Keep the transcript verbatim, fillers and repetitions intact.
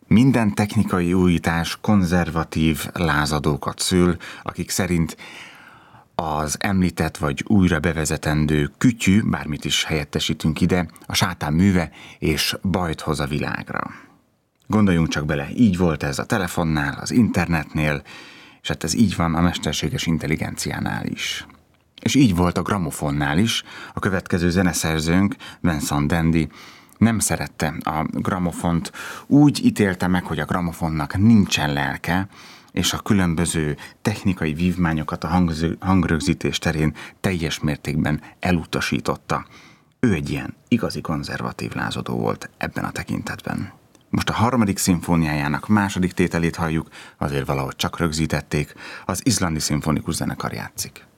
Minden technikai újítás konzervatív lázadókat szül, akik szerint az említett vagy újra bevezetendő kütyű, bármit is helyettesítünk ide, a sátán műve és bajt hoz a világra. Gondoljunk csak bele, így volt ez a telefonnál, az internetnél, és hát ez így van a mesterséges intelligenciánál is. És így volt a gramofonnál is. A következő zeneszerzőnk, Vincent Dandy, nem szerette a gramofont, úgy ítélte meg, hogy a gramofonnak nincsen lelke, és a különböző technikai vívmányokat a hangrögzítés terén teljes mértékben elutasította. Ő egy ilyen igazi konzervatív lázadó volt ebben a tekintetben. Most a harmadik szimfóniájának második tételét halljuk, azért valahogy csak rögzítették, az Izlandi Szimfonikus Zenekar játszik.